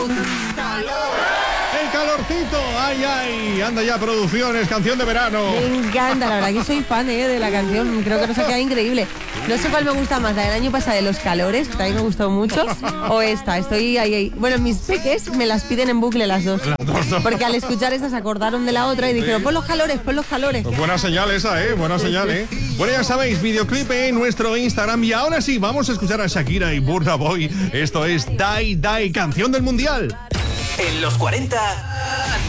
El calorcito, ay, ay, anda ya producciones, canción de verano. Me encanta, la verdad que soy fan de la canción, creo que nos ha quedado increíble. No sé cuál me gusta más, la del año pasado de Los Calores, que también me gustó mucho, o esta, estoy ahí. Bueno, mis peques me las piden en bucle las dos. Porque al escuchar esta se acordaron de la otra y dijeron, pon los calores, pon los calores. Pues buena señal esa, buena señal, Bueno, ya sabéis, videoclip en nuestro Instagram. Y ahora sí, vamos a escuchar a Shakira y Burna Boy. Esto es Die Die, canción del mundial. En los 40